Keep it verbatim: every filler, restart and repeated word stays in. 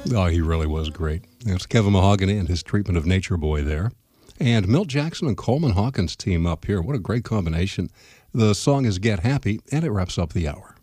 Oh, he really was great. It's Kevin Mahogany and his treatment of Nature Boy there. And Milt Jackson and Coleman Hawkins team up here. What a great combination. The song is Get Happy, and it wraps up the hour.